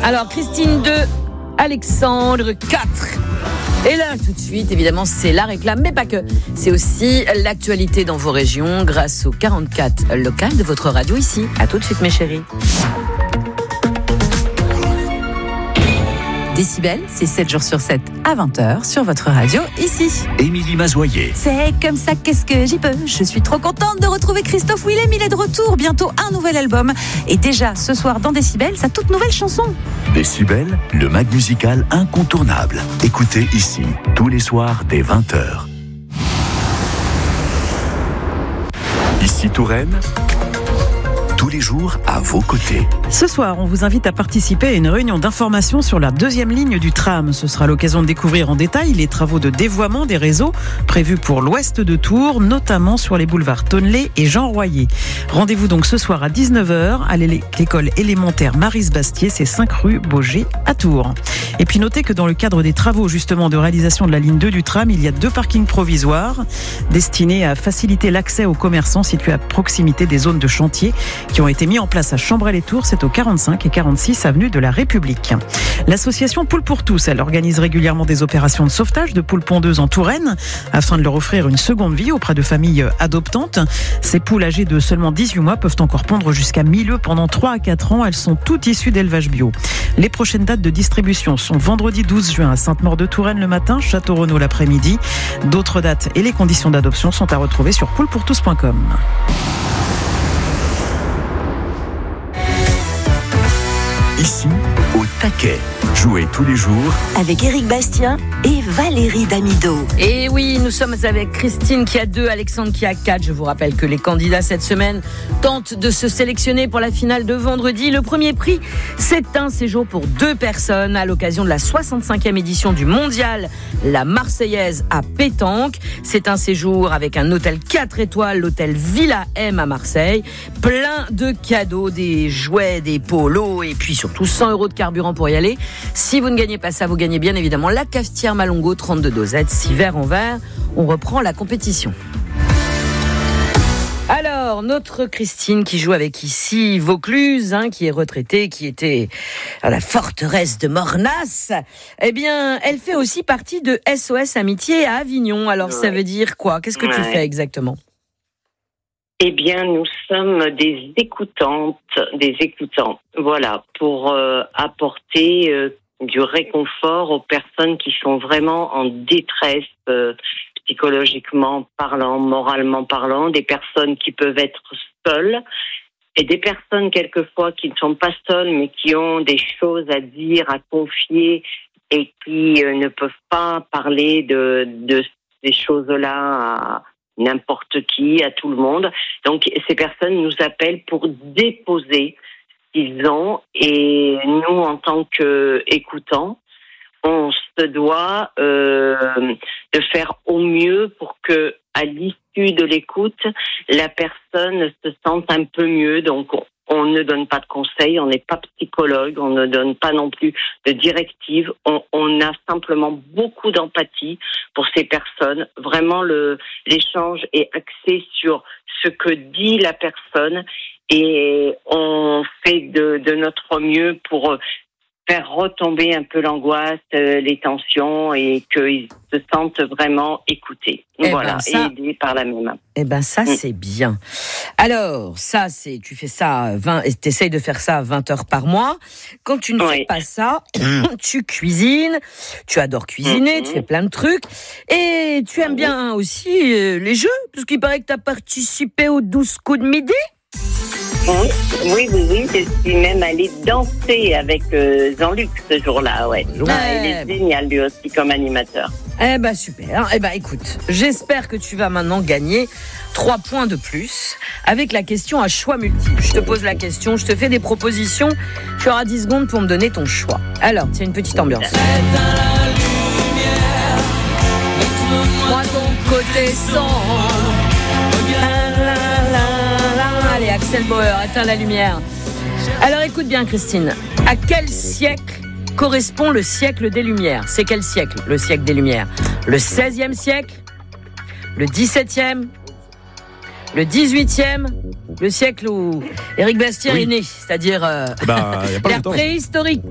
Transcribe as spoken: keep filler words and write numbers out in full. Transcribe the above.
Alors, Christine deux, Alexandre quatre. Et là, tout de suite, évidemment, c'est la réclame, mais pas que. C'est aussi l'actualité dans vos régions grâce au quarante-quatre local de votre radio ici. À tout de suite, mes chéris. Décibel, c'est sept jours sur sept à vingt heures sur votre radio ici. Émilie Mazoyer. C'est comme ça, qu'est-ce que j'y peux. Je suis trop contente de retrouver Christophe Willem. Il est de retour, bientôt un nouvel album. Et déjà, ce soir dans Décibel, sa toute nouvelle chanson. Décibel, le mag musical incontournable. Écoutez ici, tous les soirs dès vingt heures. Ici Touraine, tous les jours à vos côtés. Ce soir, on vous invite à participer à une réunion d'information sur la deuxième ligne du tram. Ce sera l'occasion de découvrir en détail les travaux de dévoiement des réseaux prévus pour l'ouest de Tours, notamment sur les boulevards Tonnelet et Jean Royer. Rendez-vous donc ce soir à dix-neuf heures à l'école élémentaire Maryse Bastier, c'est cinq rue Baugé à Tours. Et puis notez que dans le cadre des travaux justement de réalisation de la ligne deux du tram, il y a deux parkings provisoires destinés à faciliter l'accès aux commerçants situés à proximité des zones de chantier qui ont été mis en place à Chambray-les-Tours, c'est au quarante-cinq et quarante-six avenue de la République. L'association Poules pour tous, elle organise régulièrement des opérations de sauvetage de poules pondeuses en Touraine afin de leur offrir une seconde vie auprès de familles adoptantes. Ces poules âgées de seulement dix-huit mois peuvent encore pondre jusqu'à mille œufs pendant trois à quatre ans. Elles sont toutes issues d'élevage bio. Les prochaines dates de distribution sont vendredi douze juin à Sainte-Maure-de-Touraine le matin, Château-Renaud l'après-midi. D'autres dates et les conditions d'adoption sont à retrouver sur poules pour tous point com. Ici, au taquet. Jouez tous les jours avec Éric Bastien et Valérie Damido. Et oui, nous sommes avec Christine qui a deux, Alexandre qui a quatre. Je vous rappelle que les candidats cette semaine tentent de se sélectionner pour la finale de vendredi. Le premier prix, c'est un séjour pour deux personnes à l'occasion de la soixante-cinquième édition du Mondial La Marseillaise à Pétanque. C'est un séjour avec un hôtel quatre étoiles, l'hôtel Villa M à Marseille. Plein de cadeaux, des jouets, des polos et puis surtout cent euros de carburant pour y aller. Si vous ne gagnez pas ça, vous gagnez bien évidemment la cafetière Malongo, trente-deux dosettes, six verres en verre. On reprend la compétition. Alors, notre Christine qui joue avec ici Vaucluse, hein, qui est retraitée, qui était à la forteresse de Mornas, eh bien, elle fait aussi partie de S O S Amitié à Avignon. Alors, ouais. Ça veut dire quoi ? Qu'est-ce que ouais. tu fais exactement ? Eh bien, nous sommes des écoutantes, des écoutants, voilà, pour euh, apporter euh, du réconfort aux personnes qui sont vraiment en détresse euh, psychologiquement parlant, moralement parlant, des personnes qui peuvent être seules et des personnes quelquefois qui ne sont pas seules mais qui ont des choses à dire, à confier et qui euh, ne peuvent pas parler de, de ces choses-là à n'importe qui, à tout le monde. Donc, ces personnes nous appellent pour déposer ce qu'ils ont et nous, en tant qu'écoutants, on se doit euh, de faire au mieux pour que, à l'issue de l'écoute, la personne se sente un peu mieux. Donc, on, on ne donne pas de conseils, on n'est pas psychologue, on ne donne pas non plus de directives. On, on a simplement beaucoup d'empathie pour ces personnes. Vraiment, le, l'échange est axé sur ce que dit la personne et on fait de, de notre mieux pour faire retomber un peu l'angoisse, euh, les tensions et qu'ils se sentent vraiment écoutés. Eh voilà, ben ça, et aidés par la même. Eh ben ça, mm. c'est bien. Alors, ça, c'est, tu fais ça, vingt, t'essayes de faire ça vingt heures par mois. Quand tu ne oui. fais pas ça, tu cuisines, tu adores cuisiner, mm-hmm. tu fais plein de trucs. Et tu aimes bien aussi euh, les jeux, parce qu'il paraît que tu as participé aux douze coups de midi. Oui, oui, oui, oui, je suis même allée danser avec euh, Jean-Luc ce jour-là, ouais. Eh ah, il est génial lui aussi comme animateur. Eh ben super. Eh ben écoute, j'espère que tu vas maintenant gagner trois points de plus avec la question à choix multiple. Je te pose la question, je te fais des propositions, tu auras dix secondes pour me donner ton choix. Alors, c'est une petite ambiance. Moi ton côté sombre. Allez, Axel Bauer, éteins la lumière. Alors écoute bien Christine, à quel siècle correspond le siècle des Lumières ? C'est quel siècle, le siècle des Lumières ? Le seizième siècle ? Le dix-septième ? Le dix-huitième ? Le siècle où Éric Bastien oui. est né, c'est-à-dire euh, bah, l'ère préhistorique.